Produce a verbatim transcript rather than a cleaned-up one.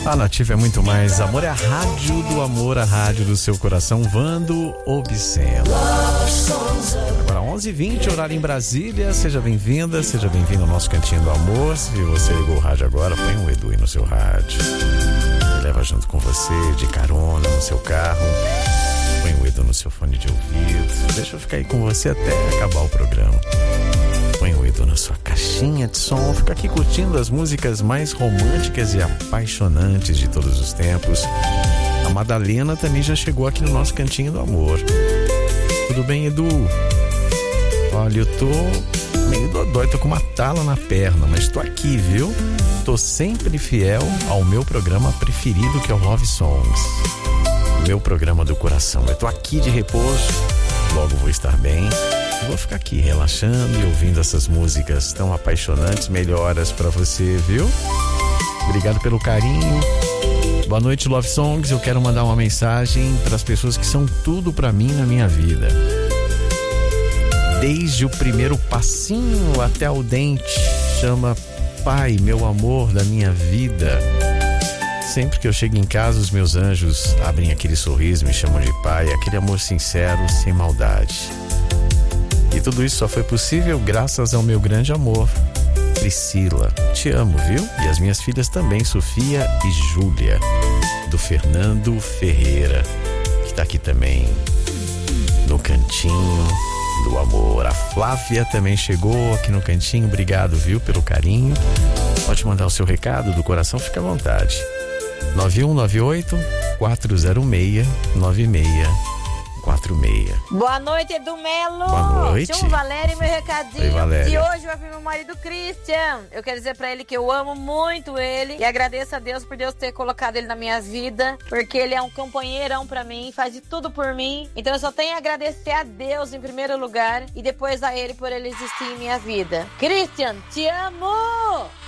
A Nativa é muito mais. Amor é a rádio do amor, a rádio do seu coração. Vando Obsceno. Agora onze e vinte, horário em Brasília. Seja bem-vinda, seja bem-vindo ao nosso Cantinho do Amor. Se você ligou o rádio agora, põe um Edu aí no seu rádio. Ele leva junto com você, de carona, no seu carro. Põe o Edu no seu fone de ouvido. Deixa eu ficar aí com você até acabar o programa. Põe o Edu na sua caixinha de som. Fica aqui curtindo as músicas mais românticas e apaixonantes de todos os tempos. A Madalena também já chegou aqui no nosso Cantinho do Amor. Tudo bem, Edu? Olha, eu tô meio dodói, tô com uma tala na perna, mas tô aqui, viu? Tô sempre fiel ao meu programa preferido, que é o Love Songs. Meu programa do coração. Eu tô aqui de repouso, logo vou estar bem. Vou ficar aqui relaxando e ouvindo essas músicas tão apaixonantes. Melhoras pra você, viu? Obrigado pelo carinho. Boa noite, Love Songs. Eu quero mandar uma mensagem para as pessoas que são tudo pra mim na minha vida. Desde o primeiro passinho até o dente, chama Pai, meu amor da minha vida. Sempre que eu chego em casa, os meus anjos abrem aquele sorriso, me chamam de pai, aquele amor sincero, sem maldade. E tudo isso só foi possível graças ao meu grande amor, Priscila. Te amo, viu? E as minhas filhas também, Sofia e Júlia, do Fernando Ferreira, que tá aqui também no Cantinho do Amor. A Flávia também chegou aqui no Cantinho. Obrigado, viu, pelo carinho. Pode mandar o seu recado do coração, fica à vontade. nove um nove oito, quatro zero seis, nove seis quatro seis. Boa noite, Edu Melo. Boa noite. Chamo Valéria, meu recadinho. Oi, Valéria. E hoje vai vir meu marido Christian. Eu quero dizer pra ele que eu amo muito ele e agradeço a Deus por Deus ter colocado ele na minha vida, porque ele é um companheirão pra mim, faz de tudo por mim. Então eu só tenho a agradecer a Deus em primeiro lugar e depois a ele por ele existir em minha vida. Christian, te amo!